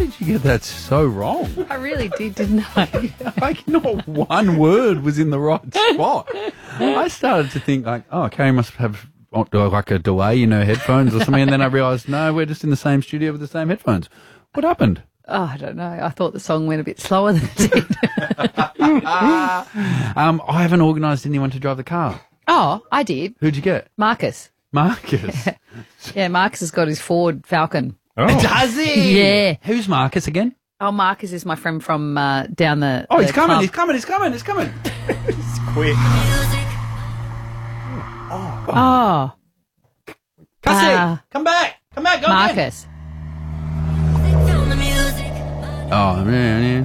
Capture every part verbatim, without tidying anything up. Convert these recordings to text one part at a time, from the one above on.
did you get that so wrong? I really did, didn't I? Like, not one word was in the right spot. I started to think, like, oh, Carrie must have like a delay in her headphones or something, and then I realised, no, we're just in the same studio with the same headphones. What happened? Oh, I don't know. I thought the song went a bit slower than it did. um, I haven't organised anyone to drive the car. Oh, I did. Who'd you get? Marcus. Marcus. Yeah, Marcus has got his Ford Falcon. Oh. Does he? Yeah. Who's Marcus again? Oh, Marcus is my friend from uh, down the. Oh, the he's coming, club. he's coming, he's coming, he's coming. It's quick. Oh, Cassie, Ah. come back. Come back, go Marcus. again. Oh, man.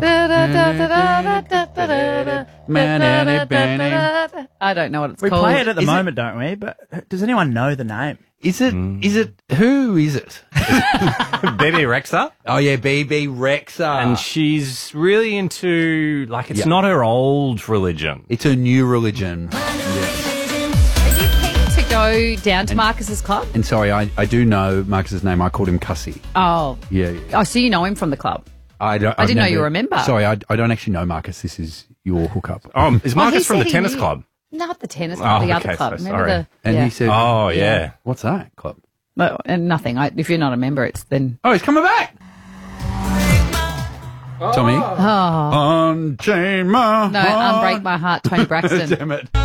I don't know what it's We called. play it at the Is it- moment, don't we? But does anyone know the name? Is it, is it, who is it? B B Rexa. Oh, yeah, B B Rexa. And she's really into, like, it's Yeah. not her old religion. It's a new religion. Are you keen to go down to Marcus's club? And sorry, I, I do know Marcus's name. I called him Cussie. Oh, Yeah. yeah. oh, so you know him from the club? I, don't, I I've didn't know never- you were a member. Sorry, I, I don't actually know Marcus. This is your hookup. Oh, is Oh, Marcus he from the said he tennis knew- club? Not the tennis club, Oh, the okay, other club. so Remember sorry. the? And yeah. he said, Oh, yeah. what's that club? No, and nothing. I, if you're not a member, it's then. Oh, he's coming back. Tommy. Oh Unchain my no! heart. Unbreak my heart, Tony Braxton. Damn it.